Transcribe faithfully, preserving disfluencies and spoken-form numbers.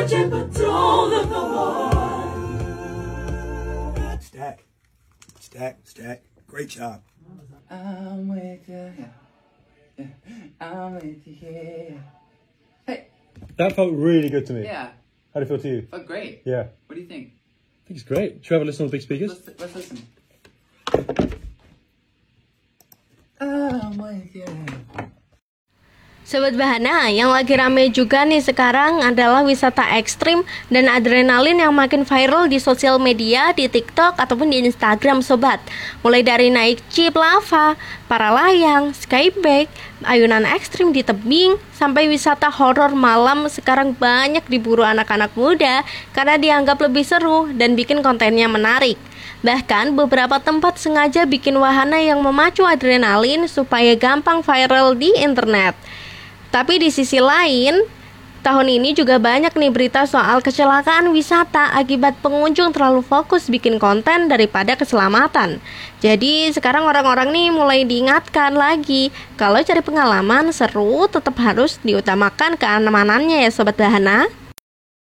Sergeant Patrol of the Lord. Stack, stack, stack. Great job. I'm with you, yeah. Yeah. I'm with you, yeah. Hey. That felt really good to me. Yeah. How did it feel to you? Felt great. Yeah. What do you think? I think it's great. Should we have a listen on the big speakers? Let's, let's listen. I'm with you. Sobat Bahana, yang lagi rame juga nih sekarang adalah wisata ekstrim dan adrenalin yang makin viral di sosial media, di TikTok ataupun di Instagram sobat. Mulai dari naik jeep lava, para layang, skybike, ayunan ekstrim di tebing, sampai wisata horor malam sekarang banyak diburu anak-anak muda karena dianggap lebih seru dan bikin kontennya menarik. Bahkan beberapa tempat sengaja bikin wahana yang memacu adrenalin supaya gampang viral di internet. Tapi di sisi lain, tahun ini juga banyak nih berita soal kecelakaan wisata akibat pengunjung terlalu fokus bikin konten daripada keselamatan. Jadi sekarang orang-orang nih mulai diingatkan lagi kalau cari pengalaman seru tetap harus diutamakan keamanannya ya Sobat Bahana.